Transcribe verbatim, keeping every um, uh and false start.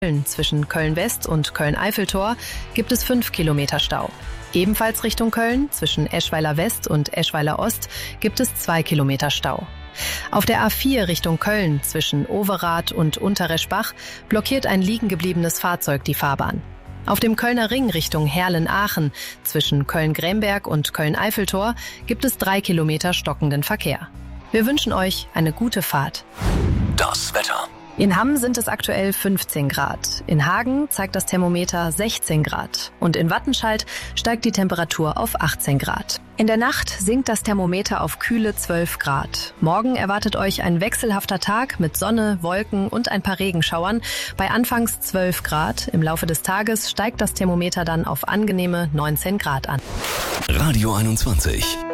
Köln zwischen Köln-West und Köln-Eiffeltor gibt es fünf Kilometer Stau. Ebenfalls Richtung Köln zwischen Eschweiler West und Eschweiler Ost gibt es zwei Kilometer Stau. Auf der A vier Richtung Köln zwischen Overath und Unterreschbach blockiert ein liegen gebliebenes Fahrzeug die Fahrbahn. Auf dem Kölner Ring Richtung Herlen-Aachen zwischen Köln-Gremberg und Köln-Eiffeltor gibt es drei Kilometer stockenden Verkehr. Wir wünschen euch eine gute Fahrt. Das Wetter. In Hamm sind es aktuell fünfzehn Grad. In Hagen zeigt das Thermometer sechzehn Grad. Und in Wattenscheid steigt die Temperatur auf achtzehn Grad. In der Nacht sinkt das Thermometer auf kühle zwölf Grad. Morgen erwartet euch ein wechselhafter Tag mit Sonne, Wolken und ein paar Regenschauern bei anfangs zwölf Grad. Im Laufe des Tages steigt das Thermometer dann auf angenehme neunzehn Grad an. Radio einundzwanzig.